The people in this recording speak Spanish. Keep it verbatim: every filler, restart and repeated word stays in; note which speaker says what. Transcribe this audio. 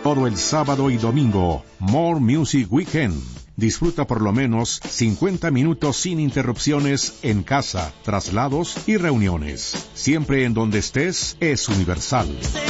Speaker 1: Todo el sábado y domingo, More Music Weekend. Disfruta por lo menos cincuenta minutos sin interrupciones en casa, traslados y reuniones. Siempre en donde estés, es Universal.